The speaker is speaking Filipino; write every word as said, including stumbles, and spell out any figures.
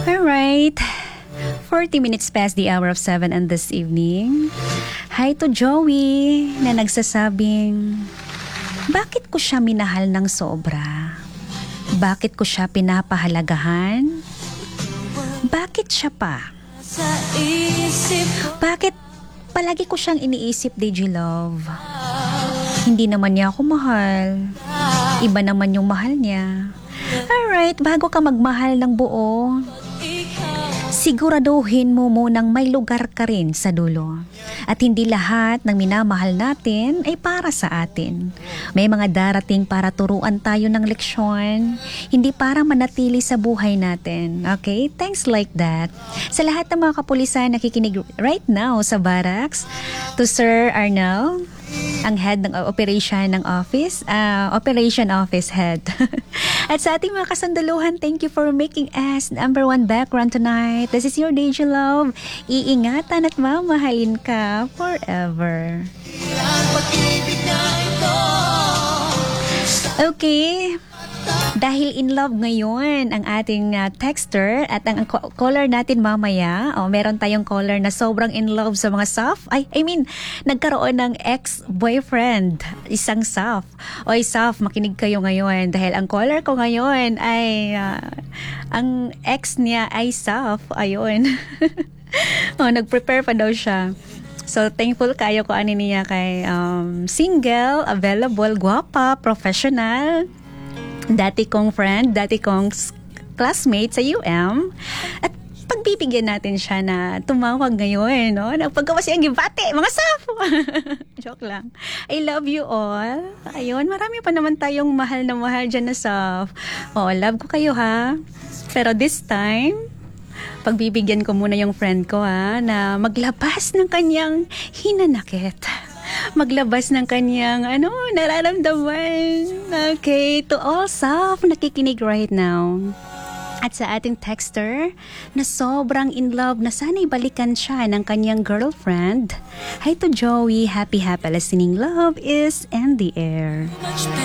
Alright, forty minutes past the hour of seven and this evening. Hi to Joey na nagsasabing, bakit ko siya minahal ng sobra? Bakit ko siya pinapahalagahan? Bakit siya pa? Bakit palagi ko siyang iniisip, Digilove? Hindi naman niya ako mahal. Iba naman yung mahal niya. Alright, bago ka magmahal ng buo, siguraduhin mo munang may lugar ka rin sa dulo. At hindi lahat ng minamahal natin ay para sa atin. May mga darating para turuan tayo ng leksyon, hindi para manatili sa buhay natin. Okay? Thanks like that. Sa lahat ng mga kapulisan nakikinig right now sa barracks, to Sir Arnel, ang head ng operation ng office, uh, operation office head. At sa ating mga kasandaluhan, thank you for making us number one background tonight. This is your Digilove. Iingatan at mamahalin ka forever. Okay. Dahil in love ngayon ang ating uh, texter at ang, ang caller natin mamaya, oh, meron tayong caller na sobrang in love sa mga soft. Ay, I mean, nagkaroon ng ex-boyfriend, isang soft. Oy, soft, makinig kayo ngayon dahil ang caller ko ngayon ay uh, ang ex niya ay soft. Ayun. Oh, nag-prepare pa daw siya. So, thankful kayo ko ani niya kay um, single, available, guwapa, professional. Dati kong friend, dati kong classmate sa U M. At pagbibigyan natin siya na tumawag ngayon, no? Nagpagkawa siyang gibate, mga saf! Joke lang. I love you all. Ayun, marami pa naman tayong mahal na mahal dyan na saf. Oh, love ko kayo ha. Pero this time, pagbibigyan ko muna yung friend ko ha, na maglabas ng kanyang hinanakit. Maglabas ng kanyang ano, nararamdaman. Okay, to all soft nakikinig right now. At sa ating texter na sobrang in love na sana'y balikan siya ng kanyang girlfriend. Hi to Joey, happy happy listening. Love is in the air.